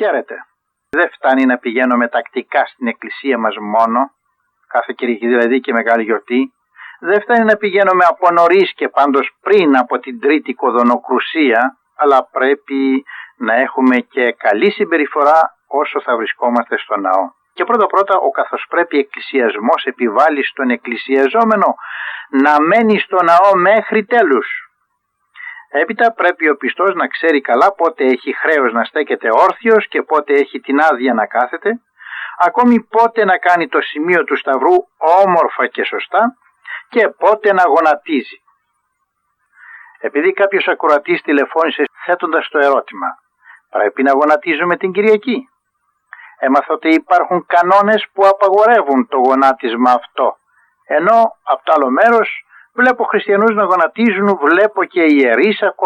Χαίρετε. Δεν φτάνει να πηγαίνουμε τακτικά στην εκκλησία μας μόνο, κάθε Κυριακή δηλαδή και μεγάλη γιορτή. Δεν φτάνει να πηγαίνουμε από νωρίς και πάντως πριν από την τρίτη κοδωνοκρουσία, αλλά πρέπει να έχουμε και καλή συμπεριφορά όσο θα βρισκόμαστε στο ναό. Και πρώτα ο καθώς πρέπει εκκλησιασμός επιβάλλει στον εκκλησιαζόμενο να μένει στο ναό μέχρι τέλους. Έπειτα πρέπει ο πιστός να ξέρει καλά πότε έχει χρέος να στέκεται όρθιος και πότε έχει την άδεια να κάθεται, ακόμη πότε να κάνει το σημείο του σταυρού όμορφα και σωστά και πότε να γονατίζει. Επειδή κάποιος ακροατής τηλεφώνησε θέτοντας το ερώτημα, πρέπει να γονατίζουμε την Κυριακή? Έμαθα ότι υπάρχουν κανόνες που απαγορεύουν το γονάτισμα αυτό, ενώ από το άλλο μέρος βλέπω χριστιανούς να γονατίζουν, βλέπω και ιερείς